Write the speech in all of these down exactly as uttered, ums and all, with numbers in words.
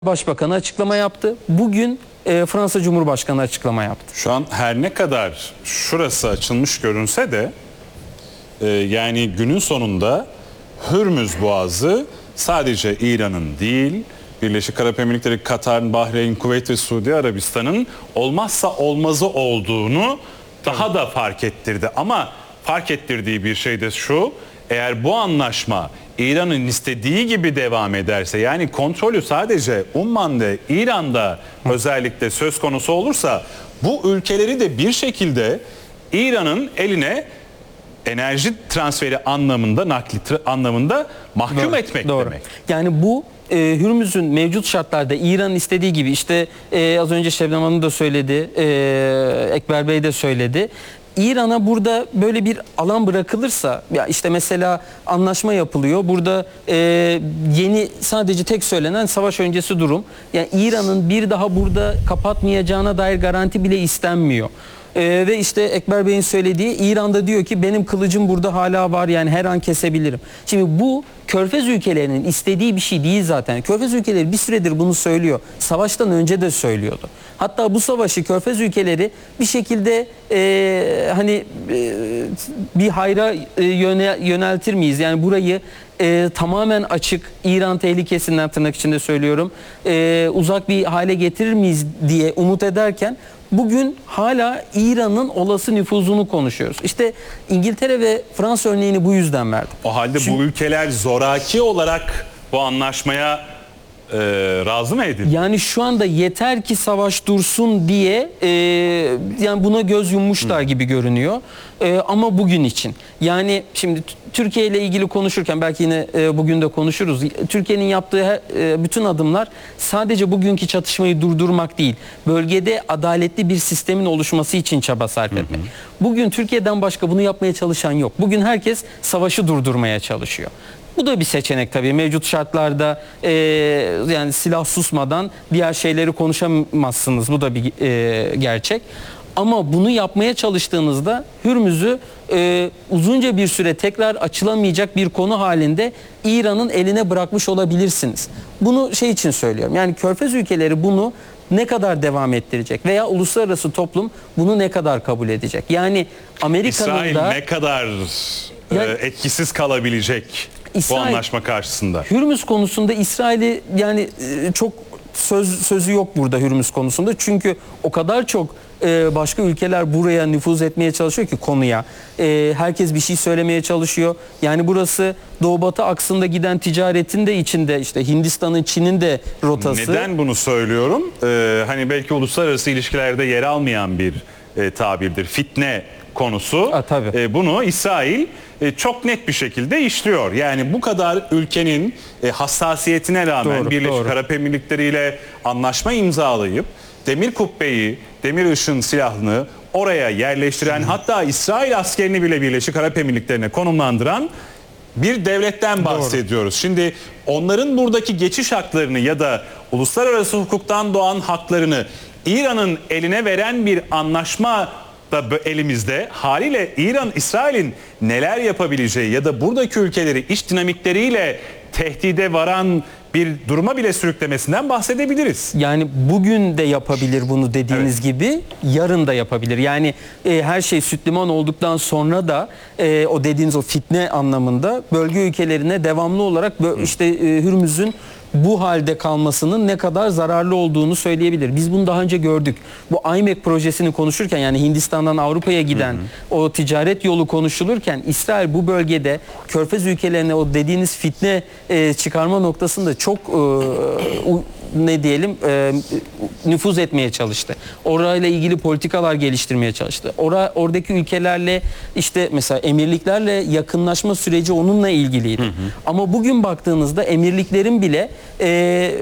Başbakanı açıklama yaptı. Bugün e, Fransa Cumhurbaşkanı açıklama yaptı. Şu an her ne kadar şurası açılmış görünse de e, yani günün sonunda Hürmüz Boğazı sadece İran'ın değil, Birleşik Arap Emirlikleri, Katar, Bahreyn, Kuveyt ve Suudi Arabistan'ın olmazsa olmazı olduğunu daha da fark ettirdi. Ama fark ettirdiği bir şey de şu: eğer bu anlaşma İran'ın istediği gibi devam ederse, yani kontrolü sadece Umman'da, İran'da özellikle söz konusu olursa, bu ülkeleri de bir şekilde İran'ın eline enerji transferi anlamında, nakli anlamında mahkum Doğru, etmek doğru. demek. Yani bu e, Hürmüz'ün mevcut şartlarda İran'ın istediği gibi, işte e, az önce Şebnem Hanım da söyledi, e, Ekber Bey de söyledi. İran'a burada böyle bir alan bırakılırsa, ya işte mesela anlaşma yapılıyor. Burada e, yeni sadece tek söylenen savaş öncesi durum. Yani İran'ın bir daha burada kapatmayacağına dair garanti bile istenmiyor. Ee, ve işte Ekber Bey'in söylediği, İran'da diyor ki benim kılıcım burada hala var, yani her an kesebilirim. Şimdi bu Körfez ülkelerinin istediği bir şey değil zaten. Körfez ülkeleri bir süredir bunu söylüyor. Savaştan önce de söylüyordu. Hatta bu savaşı Körfez ülkeleri bir şekilde e, hani e, bir hayra e, yöne, yöneltir miyiz? Yani burayı e, tamamen açık, İran tehlikesinden, tırnak içinde söylüyorum, e, uzak bir hale getirir miyiz diye umut ederken bugün hala İran'ın olası nüfuzunu konuşuyoruz. İşte İngiltere ve Fransa örneğini bu yüzden verdim. O halde Çünkü, bu ülkeler zoraki olarak bu anlaşmaya e, razı mı edildi? Yani şu anda yeter ki savaş dursun diye e, yani buna göz yummuşlar gibi görünüyor. E, ama bugün için. Yani şimdi Türkiye ile ilgili konuşurken belki yine e, bugün de konuşuruz. Türkiye'nin yaptığı her, e, bütün adımlar sadece bugünkü çatışmayı durdurmak değil, bölgede adaletli bir sistemin oluşması için çaba sarf etmek. Hı hı. Bugün Türkiye'den başka bunu yapmaya çalışan yok. Bugün herkes savaşı durdurmaya çalışıyor. Bu da bir seçenek tabii. Mevcut şartlarda e, yani silah susmadan diğer şeyleri konuşamazsınız. Bu da bir e, gerçek. Ama bunu yapmaya çalıştığınızda Hürmüz'ü e, uzunca bir süre tekrar açılamayacak bir konu halinde İran'ın eline bırakmış olabilirsiniz. Bunu şey için söylüyorum. Yani Körfez ülkeleri bunu ne kadar devam ettirecek veya uluslararası toplum bunu ne kadar kabul edecek? Yani Amerika'nın İsrail da ne kadar yani, e, etkisiz kalabilecek İsrail, bu anlaşma karşısında? Hürmüz konusunda İsrail'i yani e, çok söz sözü yok burada Hürmüz konusunda. Çünkü o kadar çok e, başka ülkeler buraya nüfuz etmeye çalışıyor ki konuya. E, herkes bir şey söylemeye çalışıyor. Yani burası Doğu Batı aksında giden ticaretin de içinde, işte Hindistan'ın, Çin'in de rotası. Neden bunu söylüyorum? Ee, hani belki uluslararası ilişkilerde yer almayan bir e, tabirdir. Fitne konusu. A, tabii. E, bunu İsrail e, çok net bir şekilde işliyor. Yani bu kadar ülkenin e, hassasiyetine rağmen Doğru, Birleşik doğru. Arap Emirlikleri ile anlaşma imzalayıp demir kubbeyi, demir ışın silahını oraya yerleştiren, hmm. hatta İsrail askerini bile Birleşik Arap Emirlikleri'ne konumlandıran bir devletten bahsediyoruz. Doğru. Şimdi onların buradaki geçiş haklarını ya da uluslararası hukuktan doğan haklarını İran'ın eline veren bir anlaşma da elimizde, haliyle İran, İsrail'in neler yapabileceği ya da buradaki ülkeleri iç dinamikleriyle tehdide varan bir duruma bile sürüklemesinden bahsedebiliriz. Yani bugün de yapabilir bunu dediğiniz evet. gibi, yarın da yapabilir. Yani e, her şey süt liman olduktan sonra da e, o dediğiniz o fitne anlamında bölge ülkelerine devamlı olarak işte e, Hürmüz'ün bu halde kalmasının ne kadar zararlı olduğunu söyleyebilir. Biz bunu daha önce gördük. Bu I M E C projesini konuşurken, yani Hindistan'dan Avrupa'ya giden hı hı. o ticaret yolu konuşulurken, İsrail bu bölgede Körfez ülkelerine o dediğiniz fitne e, çıkarma noktasında çok e, ne diyelim e, nüfuz etmeye çalıştı. Orayla ilgili politikalar geliştirmeye çalıştı. Ora, oradaki ülkelerle, işte mesela emirliklerle yakınlaşma süreci onunla ilgiliydi. Hı hı. Ama bugün baktığınızda emirliklerin bile e,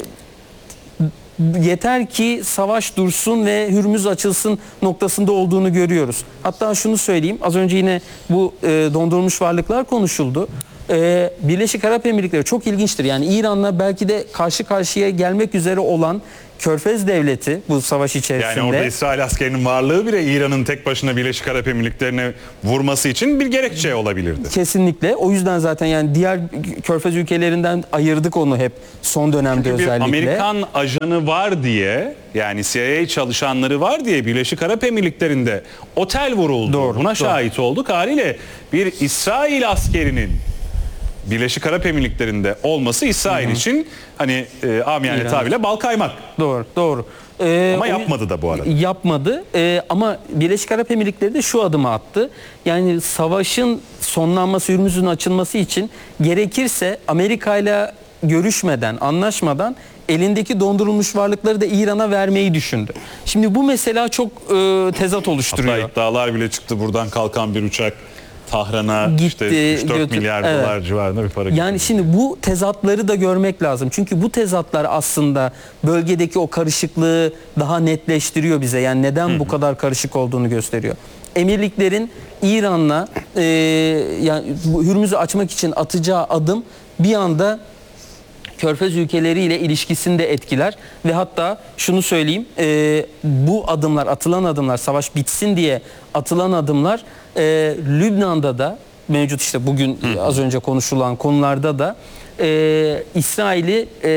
yeter ki savaş dursun ve Hürmüz açılsın noktasında olduğunu görüyoruz. Hatta şunu söyleyeyim, az önce yine bu e, dondurulmuş varlıklar konuşuldu. Ee, Birleşik Arap Emirlikleri çok ilginçtir. Yani İran'la belki de karşı karşıya gelmek üzere olan Körfez devleti bu savaş içerisinde. Yani orada İsrail askerinin varlığı bile İran'ın tek başına Birleşik Arap Emirlikleri'ne vurması için bir gerekçe olabilirdi. Kesinlikle. O yüzden zaten yani diğer Körfez ülkelerinden ayırdık onu hep son dönemde. Çünkü bir özellikle. Amerikan ajanı var diye, yani C I A çalışanları var diye Birleşik Arap Emirlikleri'nde otel vuruldu. Doğru, Buna doğru. şahit olduk. Haliyle bir İsrail askerinin Birleşik Arap Emirlikleri'nde olması İsrail hı hı. için hani e, amiyane İran. tabirle bal kaymak. Doğru, doğru. Ee, Ama o- yapmadı da bu arada. Yapmadı. Ee, ama Birleşik Arap Emirlikleri de şu adımı attı. Yani savaşın sonlanması, Hürmüz'ün açılması için gerekirse Amerika ile görüşmeden, anlaşmadan elindeki dondurulmuş varlıkları da İran'a vermeyi düşündü. Şimdi bu mesela çok e, tezat oluşturuyor. Hatta iddialar bile çıktı, buradan kalkan bir uçak Tahran'a Gitti, işte üç dört götür- milyar evet. dolar civarında bir para gitti. Yani şimdi bu tezatları da görmek lazım. Çünkü bu tezatlar aslında bölgedeki o karışıklığı daha netleştiriyor bize. Yani neden bu kadar karışık olduğunu gösteriyor. Emirliklerin İran'la e, yani bu Hürmüz'ü açmak için atacağı adım bir anda Körfez ülkeleriyle ilişkisini de etkiler ve hatta şunu söyleyeyim, e, bu adımlar, atılan adımlar, savaş bitsin diye atılan adımlar e, Lübnan'da da mevcut, işte bugün Hı. az önce konuşulan konularda da e, İsrail'i e,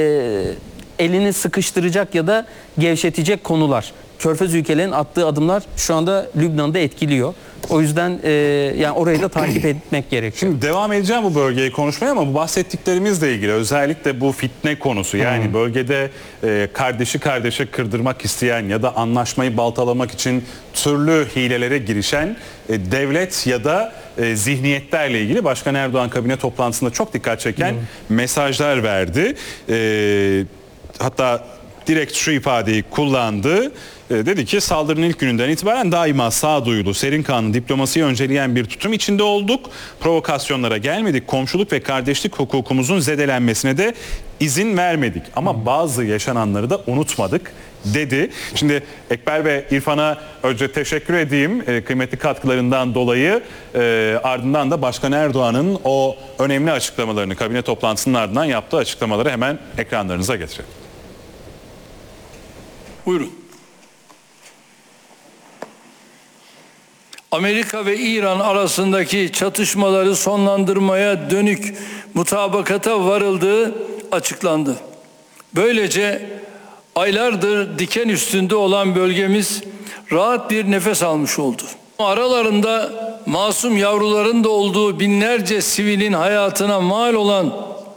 elini sıkıştıracak ya da gevşetecek konular. Körfez ülkelerinin attığı adımlar şu anda Lübnan'da etkiliyor. O yüzden e, yani orayı da takip etmek gerekiyor. Şimdi devam edeceğim bu bölgeyi konuşmaya ama bu bahsettiklerimizle ilgili özellikle bu fitne konusu, yani hmm. bölgede e, kardeşi kardeşe kırdırmak isteyen ya da anlaşmayı baltalamak için türlü hilelere girişen e, devlet ya da e, zihniyetlerle ilgili Başkan Erdoğan kabine toplantısında çok dikkat çeken hmm. mesajlar verdi. E, hatta direkt şu ifadeyi kullandı. Dedi ki saldırının ilk gününden itibaren daima sağduyulu, serin kanlı diplomasiyi önceleyen bir tutum içinde olduk. Provokasyonlara gelmedik. Komşuluk ve kardeşlik hukukumuzun zedelenmesine de izin vermedik. Ama bazı yaşananları da unutmadık dedi. Şimdi Ekber ve İrfan'a önce teşekkür edeyim e, kıymetli katkılarından dolayı. E, ardından da Başkan Erdoğan'ın o önemli açıklamalarını, kabine toplantısının ardından yaptığı açıklamaları hemen ekranlarınıza getirelim. Buyurun. Amerika ve İran arasındaki çatışmaları sonlandırmaya dönük mutabakata varıldığı açıklandı. Böylece aylardır diken üstünde olan bölgemiz rahat bir nefes almış oldu. Aralarında masum yavruların da olduğu binlerce sivilin hayatına mal olan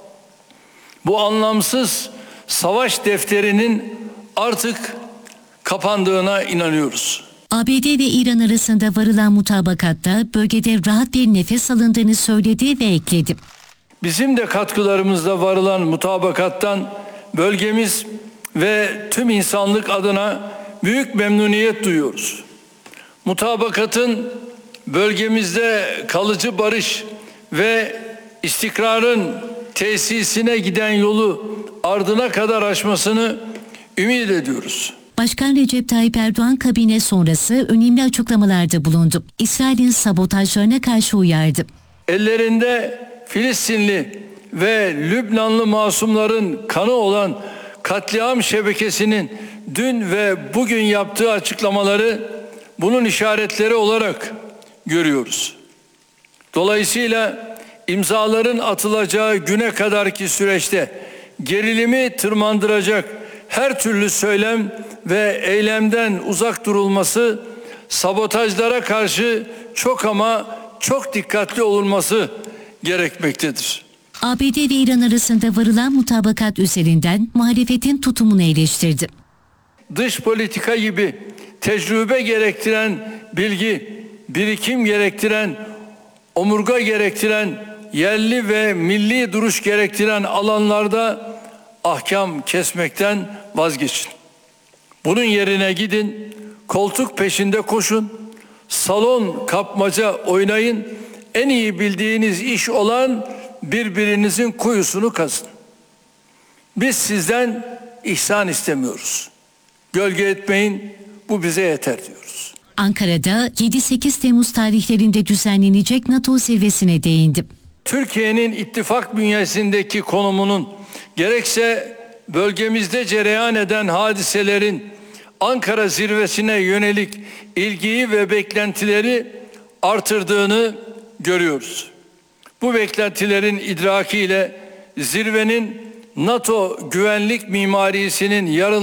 bu anlamsız savaş defterinin artık kapandığına inanıyoruz. A B D ve İran arasında varılan mutabakatta bölgede rahat bir nefes alındığını söyledi ve ekledi. Bizim de katkılarımızla varılan mutabakattan bölgemiz ve tüm insanlık adına büyük memnuniyet duyuyoruz. Mutabakatın bölgemizde kalıcı barış ve istikrarın tesisine giden yolu ardına kadar aşmasını ümit ediyoruz. Başkan Recep Tayyip Erdoğan kabine sonrası önemli açıklamalarda bulundu. İsrail'in sabotajlarına karşı uyardı. Ellerinde Filistinli ve Lübnanlı masumların kanı olan katliam şebekesinin dün ve bugün yaptığı açıklamaları bunun işaretleri olarak görüyoruz. Dolayısıyla imzaların atılacağı güne kadarki süreçte gerilimi tırmandıracak her türlü söylem ve eylemden uzak durulması, sabotajlara karşı çok ama çok dikkatli olunması gerekmektedir. A B D ve İran arasında varılan mutabakat üzerinden muhalefetin tutumunu eleştirdi. Dış politika gibi tecrübe gerektiren bilgi, birikim gerektiren, omurga gerektiren, yerli ve milli duruş gerektiren alanlarda ahkam kesmekten vazgeçin. Bunun yerine gidin, koltuk peşinde koşun, salon kapmaca oynayın, en iyi bildiğiniz iş olan birbirinizin kuyusunu kazın. Biz sizden ihsan istemiyoruz. Gölge etmeyin, bu bize yeter diyoruz. Ankara'da yedi sekiz Temmuz tarihlerinde düzenlenecek NATO zirvesine değindi. Türkiye'nin ittifak bünyesindeki konumunun gerekse bölgemizde cereyan eden hadiselerin Ankara zirvesine yönelik ilgiyi ve beklentileri artırdığını görüyoruz. Bu beklentilerin idrakiyle zirvenin NATO güvenlik mimarisinin yarın